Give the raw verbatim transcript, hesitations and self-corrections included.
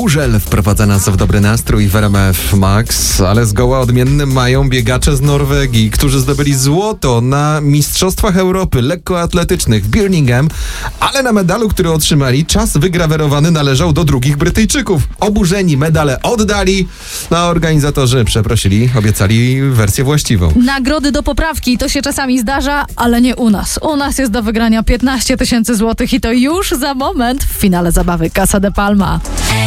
Kałużel wprowadza nas w dobry nastrój w R M F Max, ale zgoła odmiennym mają biegacze z Norwegii, którzy zdobyli złoto na Mistrzostwach Europy lekkoatletycznych w Birmingham, ale na medalu, który otrzymali, czas wygrawerowany należał do drugich Brytyjczyków. Oburzeni medale oddali, no a organizatorzy przeprosili, obiecali wersję właściwą. Nagrody do poprawki, to się czasami zdarza, ale nie u nas. U nas jest do wygrania piętnaście tysięcy złotych i to już za moment w finale zabawy Casa de Palma.